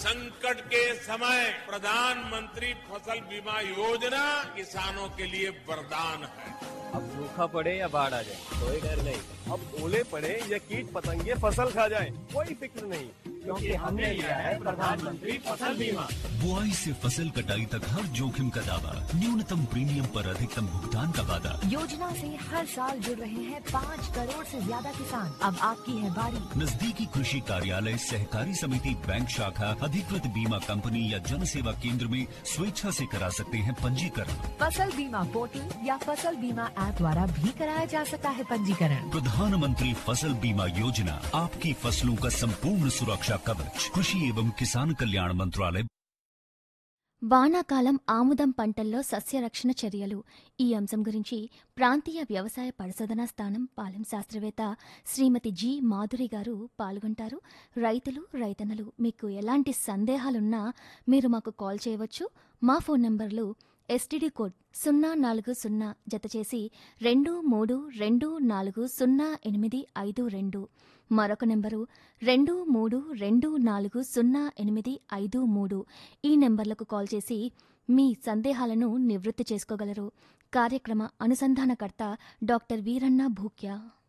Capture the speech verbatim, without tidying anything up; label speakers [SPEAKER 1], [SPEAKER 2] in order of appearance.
[SPEAKER 1] संकट के समय प्रधानमंत्री फसल बीमा योजना किसानों के लिए वरदान है।
[SPEAKER 2] अब सूखा पड़े या बाढ़ आ जाए कोई डर नहीं।
[SPEAKER 3] अब ओले पड़े या कीट पतंगे फसल खा जाए कोई फिक्र नहीं,
[SPEAKER 2] क्योंकि हमने लिया है प्रधानमंत्री फसल बीमा।
[SPEAKER 4] बुआई से फसल कटाई तक हर जोखिम का दावा, न्यूनतम प्रीमियम पर अधिकतम भुगतान का वादा।
[SPEAKER 5] योजना से हर साल जुड़ रहे हैं पाँच करोड़ से ज्यादा किसान। अब आपकी है बारी।
[SPEAKER 4] नजदीकी कृषि कार्यालय, सहकारी समिति, बैंक शाखा, अधिकृत बीमा कंपनी या जन सेवा केंद्र में स्वेच्छा से करा सकते हैं पंजीकरण।
[SPEAKER 5] फसल बीमा पोर्टल या फसल बीमा ऐप द्वारा भी कराया जा सकता है पंजीकरण।
[SPEAKER 4] प्रधानमंत्री फसल बीमा योजना, आपकी फसलों का संपूर्ण सुरक्षा कवच, कृषि एवं किसान कल्याण मंत्रालय।
[SPEAKER 6] వానాకాలం ఆముదం పంటల్లో సస్యరక్షణ చర్యలు ఈ అంశం గురించి ప్రాంతీయ వ్యవసాయ పరిశోధనా స్థానం పాలెం శాస్త్రవేత్త శ్రీమతి జి మాధురి గారు పాల్గొంటారు. రైతులు రైతన్నలు మీకు ఎలాంటి సందేహాలున్నా మీరు మాకు కాల్ చేయవచ్చు. మా ఫోన్ నంబర్లు ఎస్టీడీ కోడ్ సున్నా నాలుగు సున్నా జతచేసి రెండు మూడు రెండు నాలుగు సున్నా ఎనిమిది ఐదు రెండు, మరొక నెంబరు రెండు మూడు రెండు నాలుగు సున్నా ఎనిమిది ఐదు మూడు. ఈ నెంబర్లకు కాల్ చేసి మీ సందేహాలను నివృత్తి చేసుకోగలరు. కార్యక్రమ అనుసంధానకర్త డాక్టర్ వీరన్న భూక్యా.